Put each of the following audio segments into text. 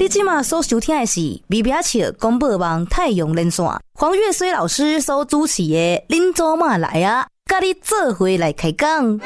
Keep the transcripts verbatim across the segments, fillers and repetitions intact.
即马所收听的是微表切广播网太阳连线，黄月水老师所主持的恁做嘛来啊，甲你做伙来开讲。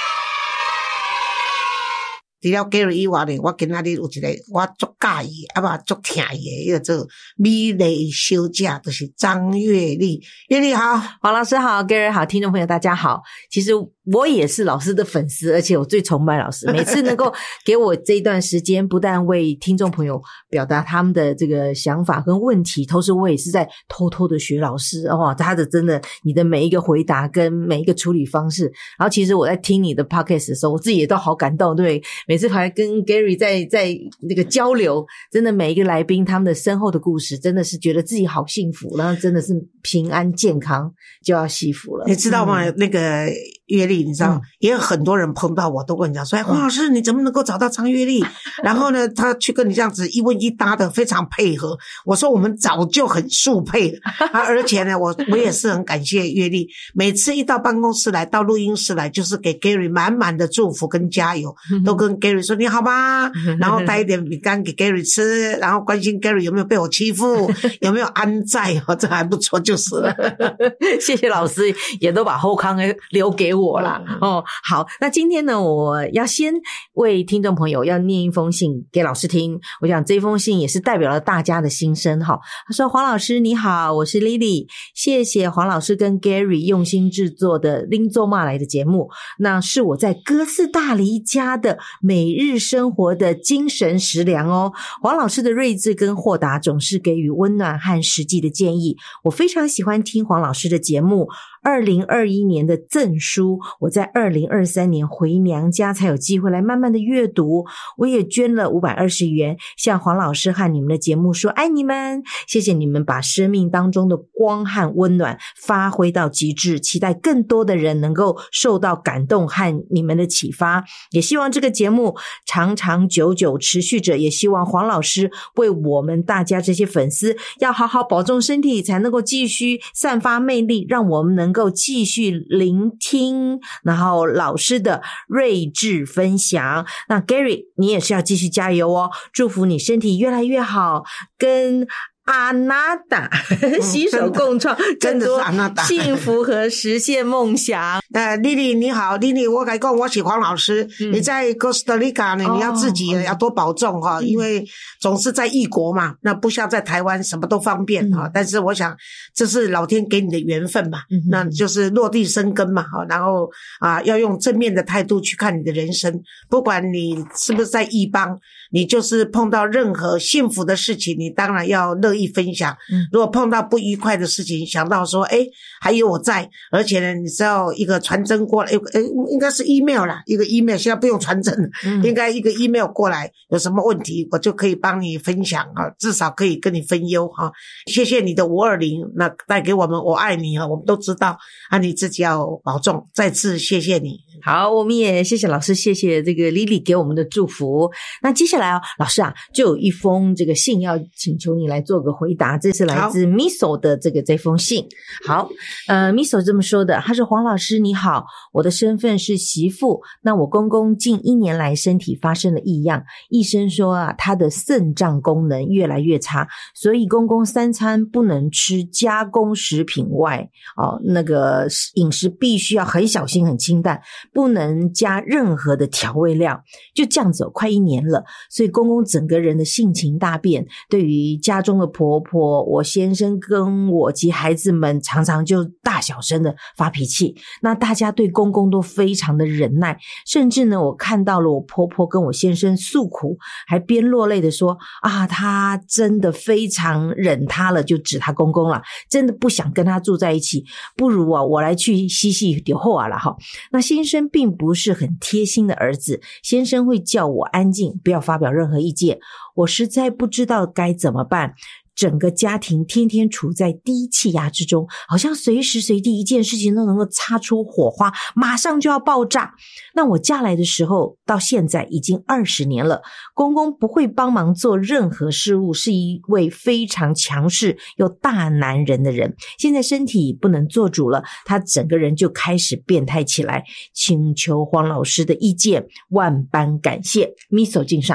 除了 Gary 以外呢，我今仔日有一个我足介意啊嘛足疼伊的，叫做美丽小姐，就是张月丽。月丽好， 黄老师好 ，Gary 好，听众朋友大家好。其实我也是老师的粉丝，而且我最崇拜老师。每次能够给我这一段时间，不但为听众朋友表达他们的这个想法跟问题，同时我也是在偷偷的学老师哦，他的真的你的每一个回答跟每一个处理方式。然后其实我在听你的 podcast 的时候，我自己也都好感动，对。每次还跟 Gary 在在那个交流，真的每一个来宾他们的身后的故事，真的是觉得自己好幸福，然后真的是平安健康就要惜福了。 你知道吗？嗯、那个月丽，你知道、嗯、也有很多人碰到我都跟你讲说，哎，黄老师你怎么能够找到张月丽？然后呢，他去跟你这样子一问一答的，非常配合。我说我们早就很速配了啊！而且呢，我我也是很感谢月丽，每次一到办公室来，到录音室来，就是给 Gary 满满的祝福跟加油，都跟 Gary 说你好吗？然后带一点饼干给 Gary 吃，然后关心 Gary 有没有被我欺负，有没有安在，哦，这还不错就是了。 谢谢老师，也都把后康留给我啦。哦，好，那今天呢，我要先为听众朋友要念一封信给老师听。我想这封信也是代表了大家的心声哈。他说：黄老师你好，我是 Lily， 谢谢黄老师跟 Gary 用心制作的拎做嘛来的节目，那是我在哥斯大黎加的每日生活的精神食粮哦。黄老师的睿智跟豁达总是给予温暖和实际的建议，我非常喜欢听黄老师的节目。二零二一年的赠书，我在二零二三年回娘家才有机会来慢慢的阅读，我也捐了五百二十元向黄老师和你们的节目说爱你们，谢谢你们把生命当中的光和温暖发挥到极致，期待更多的人能够受到感动和你们的启发，也希望这个节目长长久久持续着，也希望黄老师为我们大家这些粉丝要好好保重身体，才能够继续散发魅力，让我们能够继续聆听然后老师的睿智分享。那 Gary 你也是要继续加油哦，祝福你身体越来越好，跟阿娜达携手共创更多幸福和实现梦想。 呃，丽丽你好，丽丽，我跟你讲，我是黄老师。嗯、你在哥斯达黎加呢，你要自己要多保重哈、哦嗯，因为总是在异国嘛，那不像在台湾什么都方便哈、嗯。但是我想，这是老天给你的缘分嘛，嗯、那就是落地生根嘛哈。然后啊，要用正面的态度去看你的人生，不管你是不是在异邦，你就是碰到任何幸福的事情，你当然要乐意分享。嗯、如果碰到不愉快的事情，想到说，哎，还有我在，而且呢，你知道一个传真过来，哎，应该是 email 啦，一个 email 现在不用传真了、嗯，应该一个 email 过来，有什么问题我就可以帮你分享啊，至少可以跟你分忧哈。谢谢你的五二零，那带给我们我爱你哈，我们都知道啊，你自己要保重，再次谢谢你。 好，我们也谢谢老师，谢谢这个 Lily 给我们的祝福。那接下来哦，老师啊，就有一封这个信要请求你来做个回答，这是来自 Miso 的这个这封信。好，呃 Miso 这么说的，他说黄老师你好，我的身份是媳妇，那我公公近一年来身体发生了异样，医生说啊，他的肾脏功能越来越差，所以公公三餐不能吃加工食品外，哦，那个饮食必须要很小心很清淡，不能加任何的调味料，就这样子快一年了，所以公公整个人的性情大变，对于家中的婆婆，我先生跟我及孩子们常常就大小声的发脾气，那大家对公公都非常的忍耐，甚至呢我看到了我婆婆跟我先生诉苦，还边落泪的说啊，她真的非常忍他了，就指他公公了，真的不想跟他住在一起，不如啊我来去洗洗就好啊了哈。那先生并不是很贴心的儿子，先生会叫我安静，不要发表任何意见，我实在不知道该怎么办，整个家庭天天处在低气压之中，好像随时随地一件事情都能够擦出火花，马上就要爆炸。那我嫁来的时候到现在已经二十年了，公公不会帮忙做任何事务，是一位非常强势又大男人的人，现在身体不能做主了，他整个人就开始变态起来，请求黄老师的意见，万般感谢。Miso 敬上。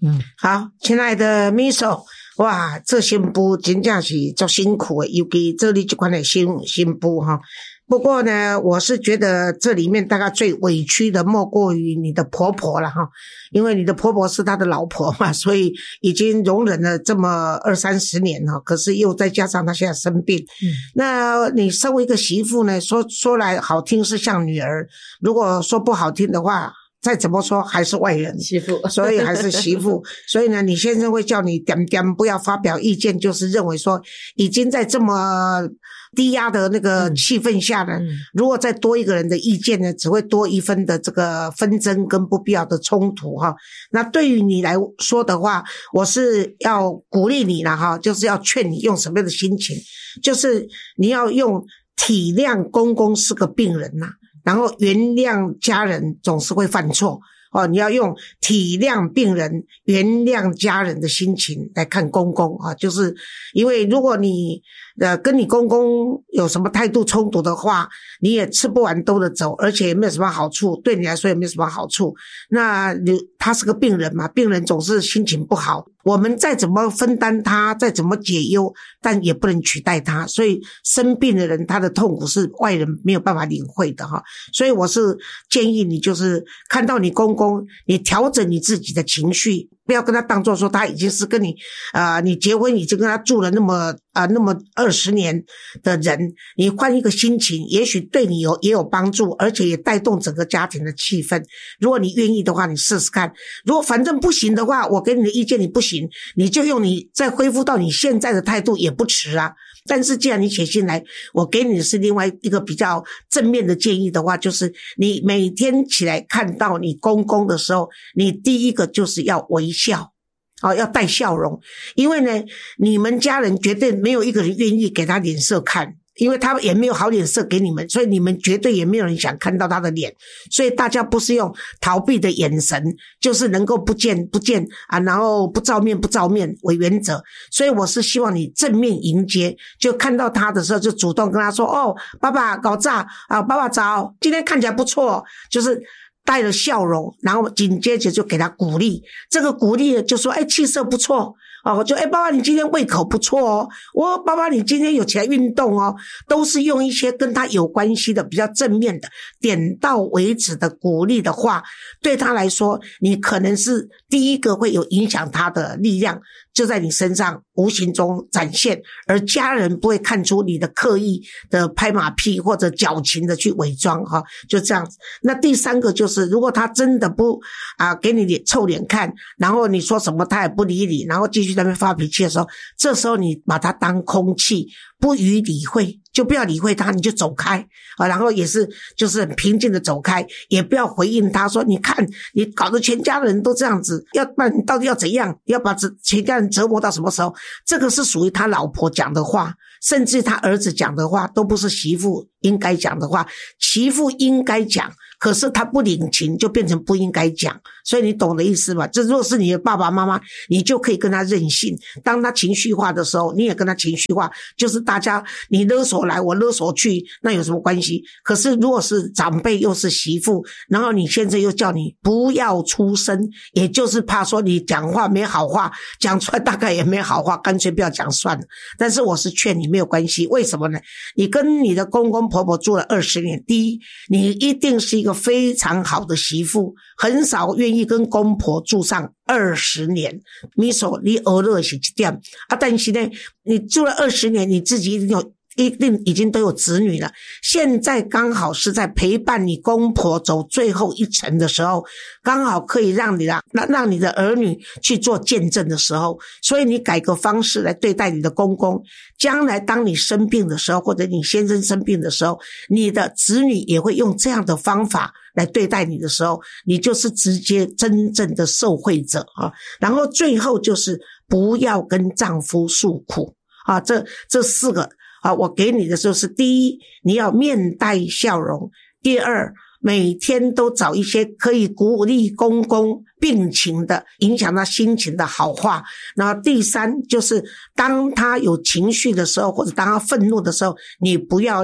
嗯， 好，亲爱的 Miso， 哇，这新妇真正是足辛苦的，尤其这里这款的新新妇哈。不过呢，我是觉得这里面大概最委屈的莫过于你的婆婆了哈，因为你的婆婆是她的老婆嘛，所以已经容忍了这么二三十年哈，可是又再加上她现在生病，嗯，那你身为一个媳妇呢，说说来好听是像女儿，如果说不好听的话，再怎么说还是外人媳妇， 所以还是媳妇。所以呢，你先生会叫你点点不要发表意见，就是认为说已经在这么低压的那个气氛下呢，嗯嗯，如果再多一个人的意见呢，只会多一分的这个纷争跟不必要的冲突哈。那对于你来说的话，我是要鼓励你了哈，就是要劝你用什么样的心情，就是你要用体谅公公是个病人呐，然后原谅家人总是会犯错哦，你要用体谅病人、原谅家人的心情来看公公啊，就是因为如果你呃跟你公公有什么态度冲突的话，你也吃不完兜着走，而且也没有什么好处，对你来说也没有什么好处。那你他是个病人嘛，病人总是心情不好，我们再怎么分担他，再怎么解忧，但也不能取代他。所以生病的人他的痛苦是外人没有办法领会的哈。所以我是建议你，就是看到你公公，你调整你自己的情绪，不要跟他当作说他已经是跟你呃，你结婚已经跟他住了那么啊、呃、那么二十年的人，你换一个心情，也许对你有也有帮助，而且也带动整个家庭的气氛。如果你愿意的话，你试试看。如果反正不行的话，我给你的意见你不行，你就用你再恢复到你现在的态度也不迟啊。但是既然你写信来，我给你的是另外一个比较正面的建议的话，就是你每天起来看到你公公的时候，你第一个就是要微笑，哦，要带笑容，因为呢，你们家人绝对没有一个人愿意给他脸色看，因为他也没有好脸色给你们，所以你们绝对也没有人想看到他的脸，所以大家不是用逃避的眼神，就是能够不见不见啊，然后不照面不照面为原则。所以我是希望你正面迎接，就看到他的时候就主动跟他说，哦，爸爸搞炸啊，爸爸早，今天看起来不错，就是带了笑容，然后紧接着就给他鼓励，这个鼓励就说，哎，气色不错哦，就哎，爸爸你今天胃口不错哦，我爸爸你今天有起来运动哦，都是用一些跟他有关系的比较正面的点到为止的鼓励的话，对他来说你可能是第一个会有影响他的力量就在你身上无形中展现，而家人不会看出你的刻意的拍马屁或者矫情的去伪装哈，就这样子。那第三个就是如果他真的不啊给你脸臭脸看，然后你说什么他也不理你，然后继续在那边发脾气的时候，这时候你把他当空气不予理会，就不要理会他，你就走开啊，然后也是就是很平静的走开，也不要回应他说你看你搞得全家人都这样子，要不然你到底要怎样，要把全家人折磨到什么时候？这个是属于他老婆讲的话，甚至他儿子讲的话，都不是媳妇应该讲的话，媳妇应该讲，可是他不领情就变成不应该讲，所以你懂的意思吧？这若是你的爸爸妈妈，你就可以跟他任性，当他情绪化的时候你也跟他情绪化，就是大家你勒索来我勒索去，那有什么关系？可是如果是长辈又是媳妇，然后你现在又叫你不要出声，也就是怕说你讲话没好话，讲出来大概也没好话，干脆不要讲算了。但是我是劝你没有关系，为什么呢？你跟你的公公婆婆住了二十年，第一，你一定是一个非常好的媳妇，很少愿意跟公婆住上二十年。Miso你偶尔是这点啊，但是呢，你住了二十年，你自己一定有一定已经都有子女了，现在刚好是在陪伴你公婆走最后一程的时候，刚好可以让你让让你的儿女去做见证的时候，所以你改个方式来对待你的公公，将来当你生病的时候，或者你先生生病的时候，你的子女也会用这样的方法来对待你的时候，你就是直接真正的受惠者啊。然后最后就是不要跟丈夫诉苦啊，这这四个啊，我给你的时候是第一，你要面带笑容；第二，每天都找一些可以鼓励公公病情的、影响他心情的好话；然后第三，就是当他有情绪的时候，或者当他愤怒的时候，你不要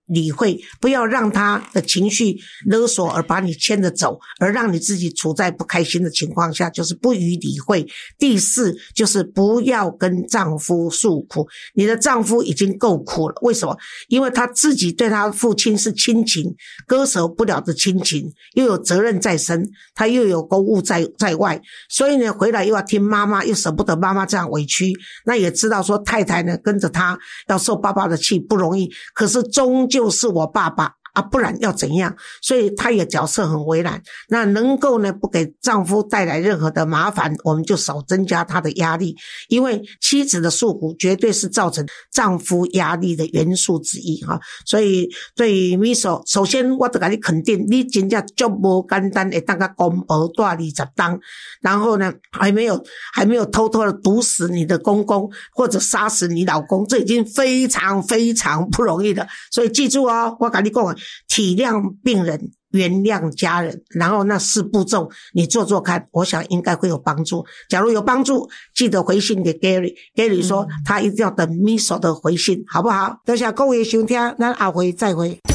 理会，不要让他的情绪勒索而把你牵着走，而让你自己处在不开心的情况下，就是不予理会。第四就是不要跟丈夫诉苦，你的丈夫已经够苦了，为什么？因为他自己对他父亲是亲情，割舍不了的亲情，又有责任在身，他又有公务在在外，所以呢回来又要听妈妈，又舍不得妈妈这样委屈，那也知道说太太呢跟着他要受爸爸的气不容易，可是终究是我爸爸啊，不然要怎样？所以她也角色很为难。那能够呢不给丈夫带来任何的麻烦，我们就少增加他的压力，因为妻子的诉苦绝对是造成丈夫压力的元素之一哈。所以对于 Miso， 首先我就给你肯定，你真的就不简单会当个公婆大二十当，然后呢还没有还没有偷偷的毒死你的公公或者杀死你老公，这已经非常非常不容易了。所以记住哦，我跟你讲，体谅病人，原谅家人，然后那四步骤你做做看，我想应该会有帮助。假如有帮助，记得回信给 Gary， Gary 说他一定要等 Miso 的回信，好不好？多谢各位收听，咱下回再会。